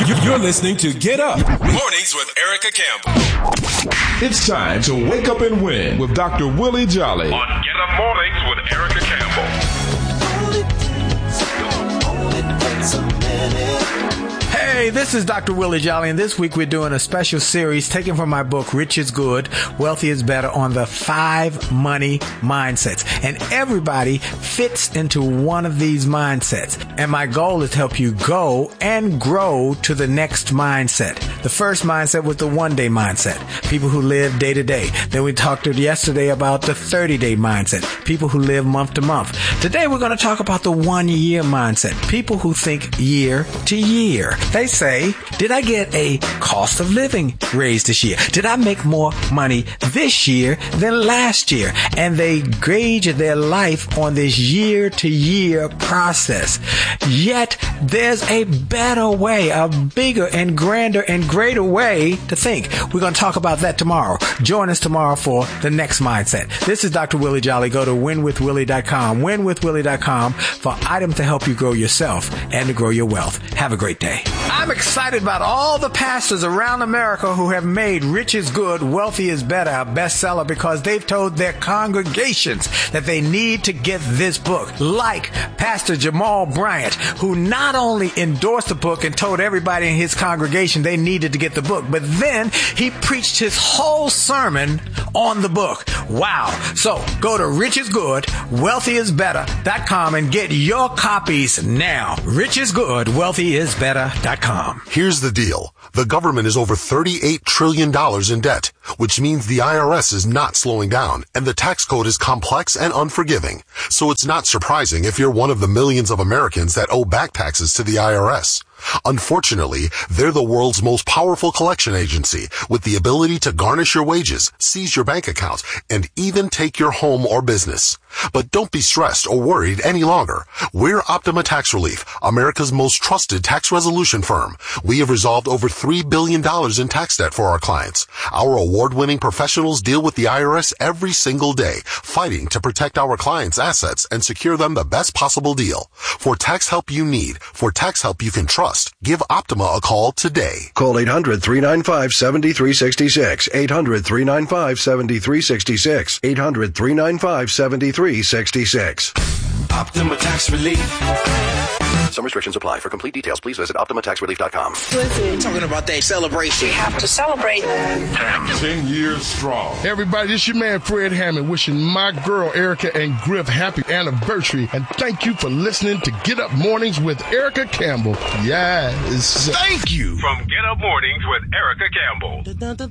You're listening to Get Up Mornings with Erica Campbell. It's time to wake up and win with Dr. Willie Jolly on Get Up Mornings with Erica Campbell. Hey, this is Dr. Willie Jolly, and this week we're doing a special series taken from my book, Rich is Good, Wealthy is Better, on the 5 money mindsets. And everybody fits into one of these mindsets. And my goal is to help you go and grow to the next mindset. The first mindset was the one-day mindset, people who live day to day. Then we talked yesterday about the 30-day mindset, people who live month to month. Today we're going to talk about the 1-year mindset, people who think year to year. They say, did I get a cost of living raise this year? Did I make more money this year than last year? And they gauge their life on this year-to-year process. Yet, there's a better way, a bigger and grander and greater way to think. We're going to talk about that tomorrow. Join us tomorrow for the next mindset. This is Dr. Willie Jolly. Go to winwithwillie.com, winwithwillie.com for items to help you grow yourself and to grow your wealth. Have a great day. I'm excited about all the pastors around America who have made Rich is Good, Wealthy is Better a bestseller because they've told their congregations that they need to get this book. Like Pastor Jamal Bryant, who not only endorsed the book and told everybody in his congregation they needed to get the book, but then he preached his whole sermon on the book. Wow. So go to richisgood.wealthyisbetter.com and get your copies now. richisgood.wealthyisbetter.com. Here's the deal. The government is over $38 trillion in debt, which means the IRS is not slowing down, and the tax code is complex and unforgiving. So it's not surprising if you're one of the millions of Americans that owe back taxes to the IRS. Unfortunately, they're the world's most powerful collection agency with the ability to garnish your wages, seize your bank accounts, and even take your home or business. But don't be stressed or worried any longer. We're Optima Tax Relief, America's most trusted tax resolution firm. We have resolved over $3 billion in tax debt for our clients. Our award-winning professionals deal with the IRS every single day, fighting to protect our clients' assets and secure them the best possible deal. For tax help you need, for tax help you can trust, give Optima a call today. Call 800-395-7366. 800-395-7366. 800-395-7366. Optima Tax Relief. Some restrictions apply. For complete details, please visit OptimaTaxRelief.com. Listen, talking about that celebration. We have to celebrate. 10 years strong. Everybody, this your man Fred Hammond wishing my girl Erica and Griff happy anniversary. And thank you for listening to Get Up Mornings with Erica Campbell. Yes. Thank you. From Get Up Mornings with Erica Campbell.